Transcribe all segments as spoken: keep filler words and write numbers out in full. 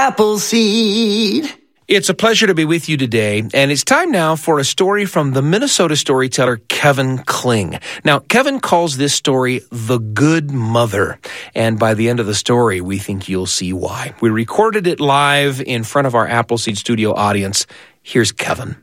Appleseed. It's a pleasure to be with you today, and it's time now for a story from the Minnesota storyteller Kevin Kling. Now, Kevin calls this story The Good Mother, and by the end of the story, we think you'll see why. We recorded it live in front of our Appleseed studio audience. Here's Kevin.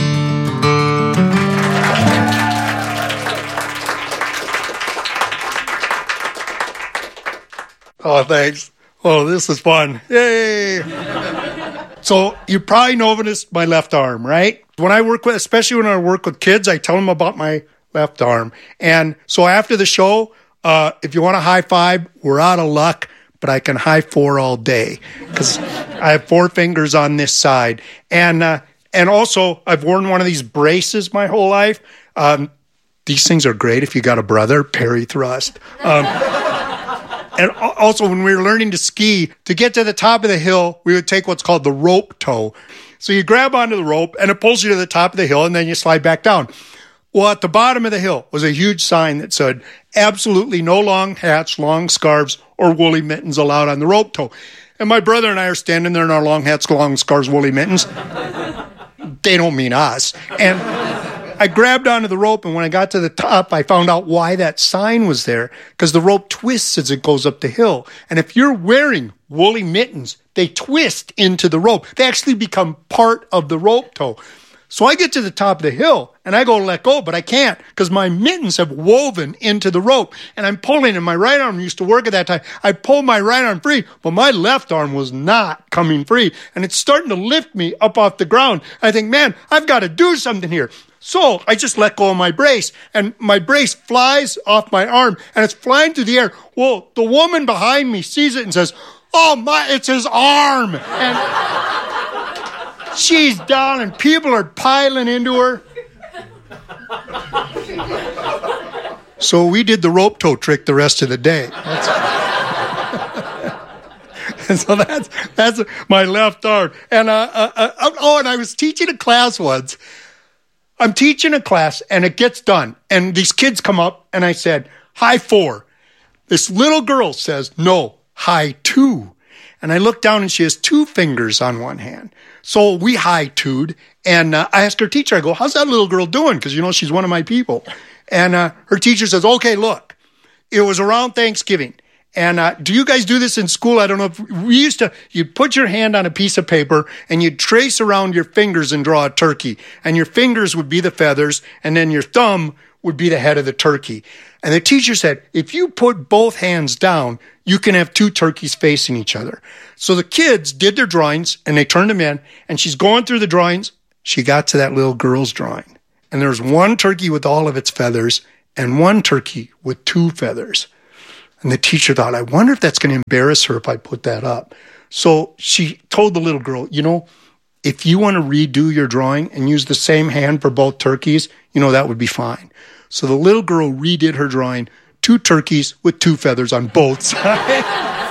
Oh, thanks. Oh, this is fun. Yay! So you probably noticed my left arm, right? When I work with, especially when I work with kids, I tell them about my left arm. And so after the show, uh, if you want a high five, we're out of luck, but I can high four all day because I have four fingers on this side. And uh, and also, I've worn one of these braces my whole life. Um, these things are great if you got a brother, Perry Thrust. Um And also, when we were learning to ski, to get to the top of the hill, we would take what's called the rope tow. So you grab onto the rope, and it pulls you to the top of the hill, and then you slide back down. Well, at the bottom of the hill was a huge sign that said, absolutely no long hats, long scarves, or woolly mittens allowed on the rope tow. And my brother and I are standing there in our long hats, long scarves, woolly mittens. They don't mean us. And I grabbed onto the rope, and when I got to the top, I found out why that sign was there, because the rope twists as it goes up the hill. And if you're wearing woolly mittens, they twist into the rope. They actually become part of the rope tow. So I get to the top of the hill, and I go to let go, but I can't, because my mittens have woven into the rope, and I'm pulling, and my right arm used to work at that time. I pulled my right arm free, but my left arm was not coming free, and it's starting to lift me up off the ground. I think, man, I've got to do something here. So I just let go of my brace, and my brace flies off my arm, and it's flying through the air. Well, the woman behind me sees it and says, oh, my, it's his arm. And she's down, and people are piling into her. So we did the rope tow trick the rest of the day. That's and so that's that's my left arm. And uh, uh, uh, oh, and I was teaching a class once. I'm teaching a class, and it gets done. And these kids come up, and I said, high four. This little girl says, no, high two. And I look down, and she has two fingers on one hand. So we high two'd, and uh, I asked her teacher, I go, how's that little girl doing? Because, you know, she's one of my people. And uh, her teacher says, okay, look, it was around Thanksgiving. And uh, do you guys do this in school? I don't know if we used to, you'd put your hand on a piece of paper and you'd trace around your fingers and draw a turkey. And your fingers would be the feathers, and then your thumb would be the head of the turkey. And the teacher said, if you put both hands down, you can have two turkeys facing each other. So the kids did their drawings, and they turned them in, and she's going through the drawings. She got to that little girl's drawing. And there's one turkey with all of its feathers and one turkey with two feathers. And the teacher thought, I wonder if that's going to embarrass her if I put that up. So she told the little girl, you know, if you want to redo your drawing and use the same hand for both turkeys, you know, that would be fine. So the little girl redid her drawing, two turkeys with two feathers on both sides.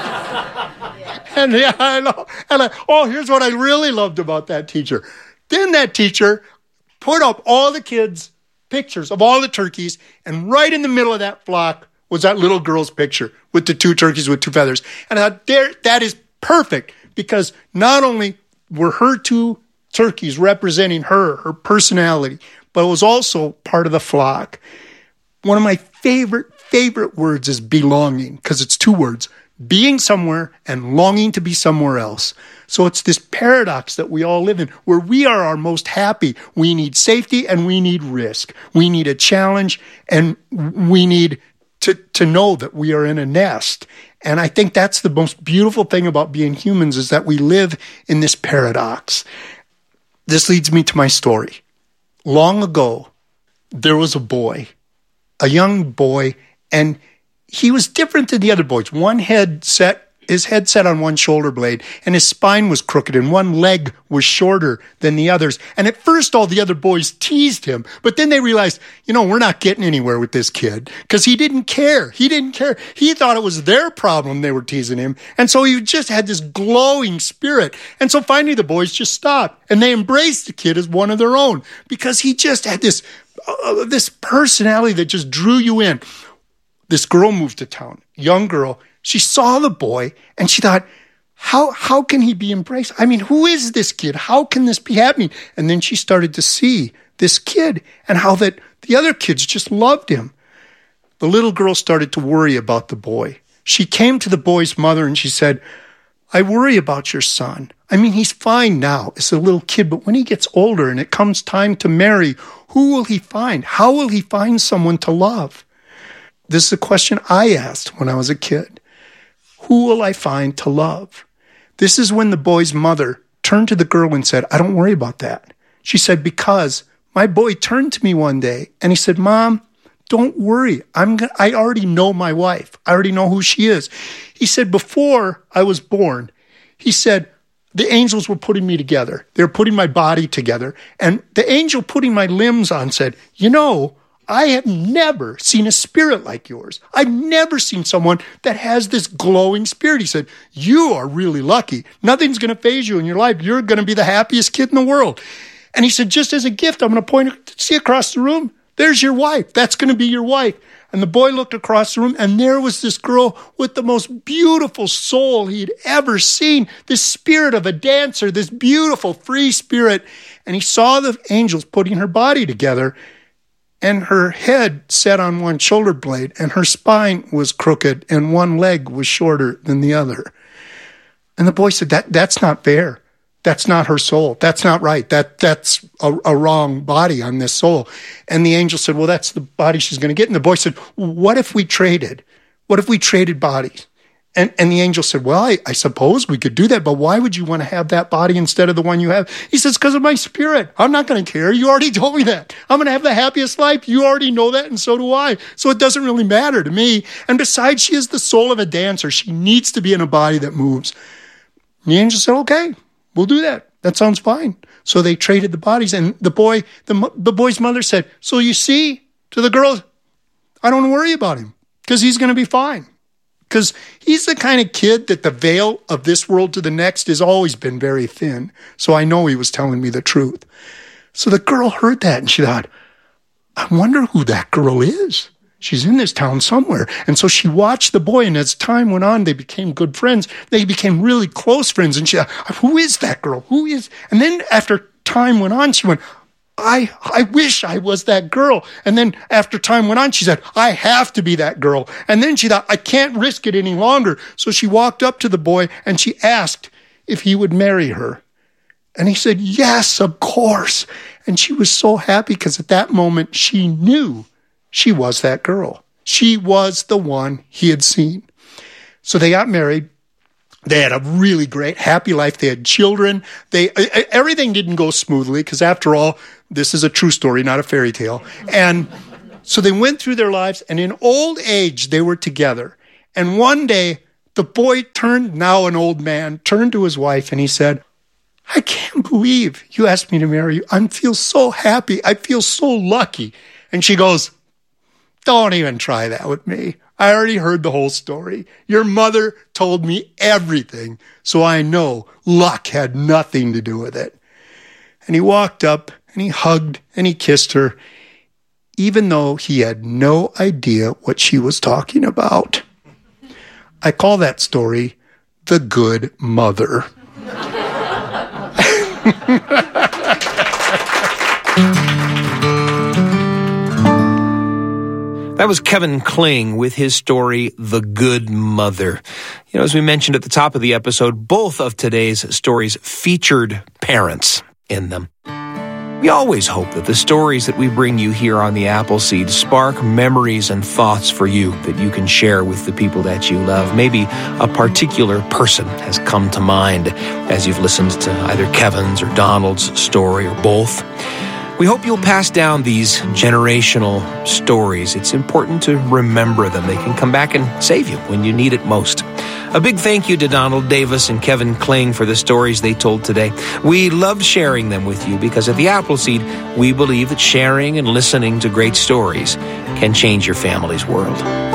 And yeah, I know. And I, oh, here's what I really loved about that teacher. Then that teacher put up all the kids' pictures of all the turkeys, and right in the middle of that flock was that little girl's picture with the two turkeys with two feathers. And I thought, there, that is perfect, because not only were her two turkeys representing her, her personality, but it was also part of the flock. One of my favorite, favorite words is belonging, because it's two words, being somewhere and longing to be somewhere else. So it's this paradox that we all live in, where we are our most happy. We need safety and we need risk. We need a challenge, and we need to, to know that we are in a nest. And I think that's the most beautiful thing about being humans, is that we live in this paradox. This leads me to my story. Long ago, there was a boy, a young boy, and he was different than the other boys. One head set, his head set on one shoulder blade, and his spine was crooked, and one leg was shorter than the others. And at first, all the other boys teased him, but then they realized, you know, we're not getting anywhere with this kid, because he didn't care. He didn't care. He thought it was their problem they were teasing him, and so he just had this glowing spirit. And so finally, the boys just stopped, and they embraced the kid as one of their own, because he just had this, uh, this personality that just drew you in. This girl moved to town, young girl. She saw the boy, and she thought, How how can he be embraced? I mean, who is this kid? How can this be happening? And then she started to see this kid and how that the other kids just loved him. The little girl started to worry about the boy. She came to the boy's mother and she said, I worry about your son. I mean, he's fine now as a little kid, but when he gets older and it comes time to marry, who will he find? How will he find someone to love? This is a question I asked when I was a kid. Who will I find to love? This is when the boy's mother turned to the girl and said, I don't worry about that. She said, because my boy turned to me one day and he said, Mom, don't worry. I'm gonna, I already know my wife. I already know who she is. He said, before I was born, he said, the angels were putting me together. They were putting my body together. And the angel putting my limbs on said, you know, I have never seen a spirit like yours. I've never seen someone that has this glowing spirit. He said, you are really lucky. Nothing's going to faze you in your life. You're going to be the happiest kid in the world. And he said, just as a gift, I'm going to point, see across the room. There's your wife. That's going to be your wife. And the boy looked across the room, and there was this girl with the most beautiful soul he'd ever seen, this spirit of a dancer, this beautiful free spirit. And he saw the angels putting her body together, and her head sat on one shoulder blade, and her spine was crooked, and one leg was shorter than the other. And the boy said, "That that's not fair. That's not her soul. That's not right. That that's a, a wrong body on this soul." And the angel said, well, that's the body she's going to get. And the boy said, what if we traded? What if we traded bodies? And and the angel said, well, I, I suppose we could do that, but why would you want to have that body instead of the one you have? He says, because of my spirit. I'm not going to care. You already told me that. I'm going to have the happiest life. You already know that, and so do I. So it doesn't really matter to me. And besides, she is the soul of a dancer. She needs to be in a body that moves. And the angel said, okay, we'll do that. That sounds fine. So they traded the bodies, and the boy, the, the boy's mother said, so you see, to the girl, I don't worry about him because he's going to be fine. Because he's the kind of kid that the veil of this world to the next has always been very thin. So I know he was telling me the truth. So the girl heard that and she thought, I wonder who that girl is. She's in this town somewhere. And so she watched the boy, and as time went on, they became good friends. They became really close friends. And she thought, who is that girl? Who is? And then after time went on, she went, I I wish I was that girl. And then after time went on, she said, I have to be that girl. And then she thought, I can't risk it any longer. So she walked up to the boy and she asked if he would marry her. And he said, yes, of course. And she was so happy because at that moment she knew she was that girl. She was the one he had seen. So they got married. They had a really great, happy life. They had children. They everything didn't go smoothly because, after all, this is a true story, not a fairy tale. And so they went through their lives, and in old age, they were together. And one day, the boy turned, now an old man, turned to his wife, and he said, I can't believe you asked me to marry you. I feel so happy. I feel so lucky. And she goes, don't even try that with me. I already heard the whole story. Your mother told me everything, so I know luck had nothing to do with it. And he walked up and he hugged and he kissed her, even though he had no idea what she was talking about. I call that story The Good Mother. That was Kevin Kling with his story, The Good Mother. You know, as we mentioned at the top of the episode, both of today's stories featured parents in them. We always hope that the stories that we bring you here on the Appleseed spark memories and thoughts for you that you can share with the people that you love. Maybe a particular person has come to mind as you've listened to either Kevin's or Donald's story or both. We hope you'll pass down these generational stories. It's important to remember them. They can come back and save you when you need it most. A big thank you to Donald Davis and Kevin Kling for the stories they told today. We love sharing them with you because at the Appleseed, we believe that sharing and listening to great stories can change your family's world.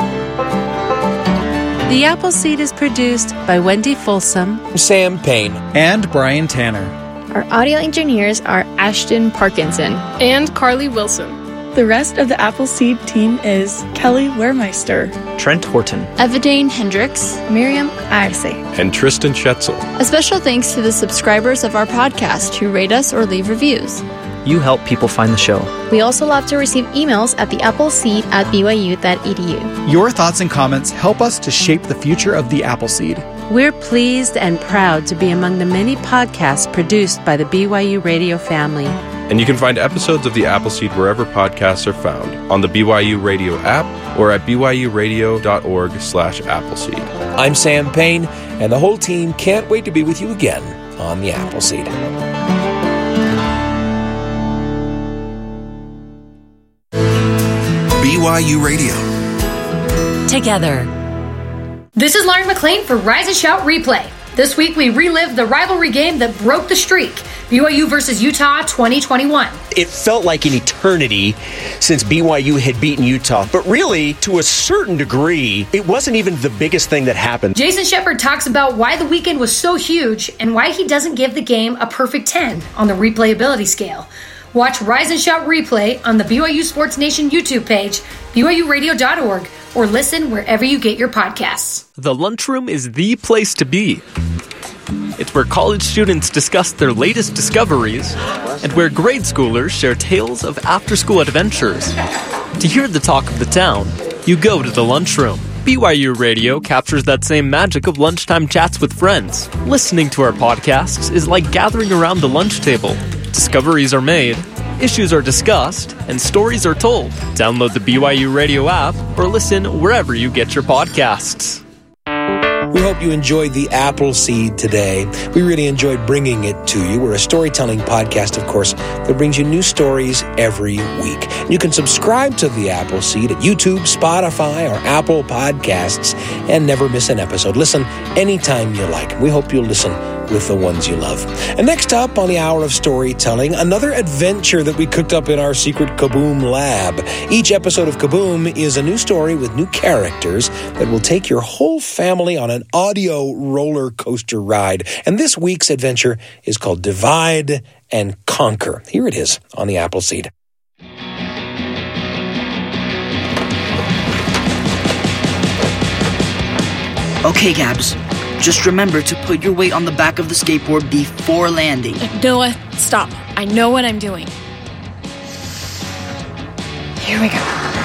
The Appleseed is produced by Wendy Folsom, Sam Payne, and Brian Tanner. Our audio engineers are Ashton Parkinson and Carly Wilson. The rest of the Appleseed team is Kelly Wehrmeister, Trent Horton, Evadane Hendricks, Miriam Arce, and Tristan Schetzel. A special thanks to the subscribers of our podcast who rate us or leave reviews. You help people find the show. We also love to receive emails at the appleseed at b y u dot e d u. Your thoughts and comments help us to shape the future of the Appleseed. We're pleased and proud to be among the many podcasts produced by the B Y U Radio family. And you can find episodes of The Appleseed wherever podcasts are found, on the B Y U Radio app or at b y u radio dot org slash appleseed. I'm Sam Payne, and the whole team can't wait to be with you again on The Appleseed. B Y U Radio. Together. This is Lauren McLean for Rise and Shout Replay. This week we relived the rivalry game that broke the streak, B Y U versus Utah twenty twenty-one. It felt like an eternity since B Y U had beaten Utah, but really, to a certain degree, it wasn't even the biggest thing that happened. Jason Shepard talks about why the weekend was so huge and why he doesn't give the game a perfect ten on the replayability scale. Watch Rise and Shout Replay on the B Y U Sports Nation YouTube page, b y u radio dot org, or listen wherever you get your podcasts. The lunchroom is the place to be. It's where college students discuss their latest discoveries and where grade schoolers share tales of after-school adventures. To hear the talk of the town, you go to the lunchroom. B Y U Radio captures that same magic of lunchtime chats with friends. Listening to our podcasts is like gathering around the lunch table. Discoveries are made, issues are discussed, and stories are told. Download the B Y U Radio app or listen wherever you get your podcasts. We hope you enjoyed The Appleseed today. We really enjoyed bringing it to you. We're a storytelling podcast, of course, that brings you new stories every week. You can subscribe to The Appleseed at YouTube, Spotify, or Apple Podcasts and never miss an episode. Listen anytime you like. We hope you'll listen with the ones you love. And next up on the Hour of Storytelling, another adventure that we cooked up in our secret Kaboom lab. Each episode of Kaboom is a new story with new characters that will take your whole family on an audio roller coaster ride. And this week's adventure is called Divide and Conquer. Here it is on the Appleseed. Okay, Gabs. Just remember to put your weight on the back of the skateboard before landing. Noah, stop. I know what I'm doing. Here we go.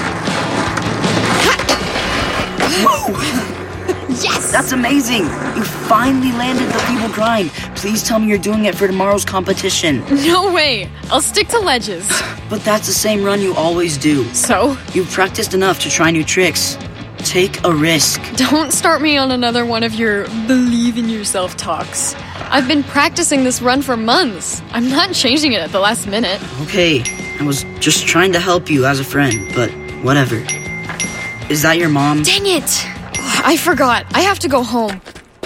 Whoa! Yes! That's amazing! You finally landed the feeble grind. Please tell me you're doing it for tomorrow's competition. No way! I'll stick to ledges. But that's the same run you always do. So? You've practiced enough to try new tricks. Take a risk. Don't start me on another one of your believe in yourself talks. I've been practicing this run for months. I'm not changing it at the last minute. Okay, I was just trying to help you as a friend, but whatever. Is that your mom? Dang it! I forgot. I have to go home.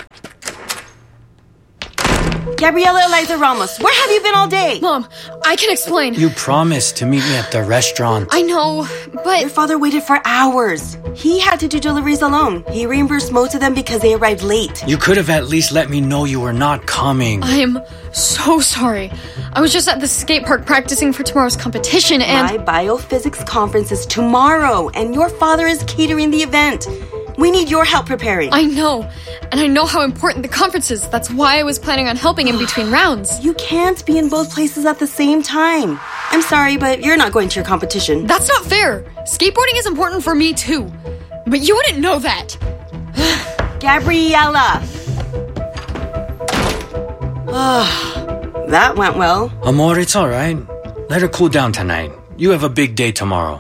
Gabriela Eliza Ramos, where have you been all day? Mom, I can explain. You promised to meet me at the restaurant. I know, but... Your father waited for hours. He had to do deliveries alone. He reimbursed most of them because they arrived late. You could have at least let me know you were not coming. I am so sorry. I was just at the skate park practicing for tomorrow's competition and... My biophysics conference is tomorrow, and your father is catering the event. We need your help preparing. I know. And I know how important the conference is. That's why I was planning on helping in between rounds. You can't be in both places at the same time. I'm sorry, but you're not going to your competition. That's not fair. Skateboarding is important for me, too. But you wouldn't know that. Gabriela. That went well. Amor, it's all right. Let her cool down tonight. You have a big day tomorrow.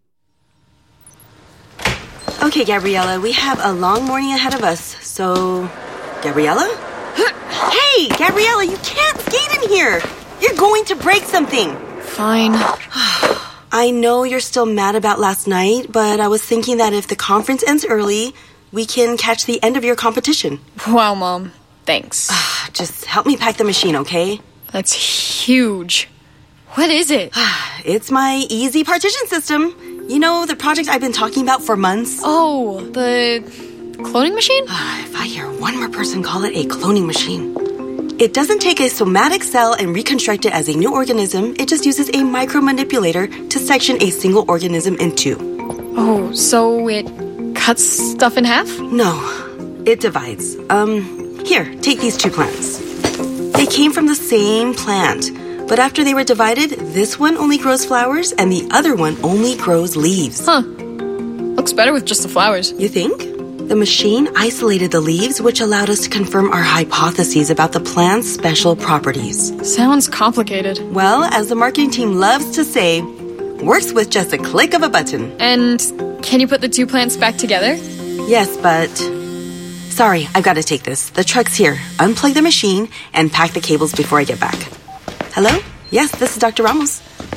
Okay, Gabriela, we have a long morning ahead of us, so... Gabriela? Hey, Gabriela, you can't skate in here! You're going to break something! Fine. I know you're still mad about last night, but I was thinking that if the conference ends early, we can catch the end of your competition. Wow, Mom. Thanks. Just help me pack the machine, okay? That's huge. What is it? It's my easy partition system. You know, the project I've been talking about for months? Oh, the cloning machine? If I hear one more person call it a cloning machine. It doesn't take a somatic cell and reconstruct it as a new organism. It just uses a micromanipulator to section a single organism in two. Oh, so it cuts stuff in half? No, it divides. Um, here, take these two plants. They came from the same plant, but after they were divided, this one only grows flowers and the other one only grows leaves. Huh. Looks better with just the flowers. You think? The machine isolated the leaves, which allowed us to confirm our hypotheses about the plant's special properties. Sounds complicated. Well, as the marketing team loves to say, works with just a click of a button. And can you put the two plants back together? Yes, but... Sorry, I've got to take this. The truck's here. Unplug the machine and pack the cables before I get back. Hello? Yes, this is Doctor Ramos.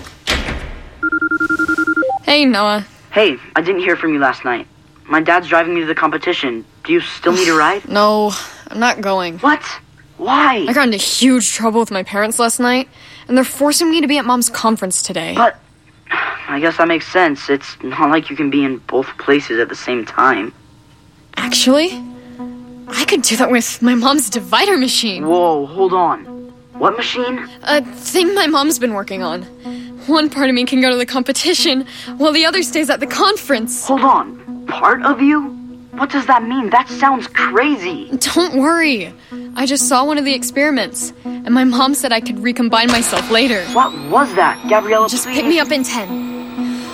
Hey, Noah. Hey, I didn't hear from you last night. My dad's driving me to the competition. Do you still need a ride? No, I'm not going. What? Why? I got into huge trouble with my parents last night, and they're forcing me to be at Mom's conference today. But I guess that makes sense. It's not like you can be in both places at the same time. Actually, I could do that with my mom's divider machine. Whoa, hold on. What machine? A thing my mom's been working on. One part of me can go to the competition, while the other stays at the conference. Hold on. Part of you? What does that mean? That sounds crazy. Don't worry. I just saw one of the experiments, and my mom said I could recombine myself later. What was that, Gabriella? Just please? pick me up in ten.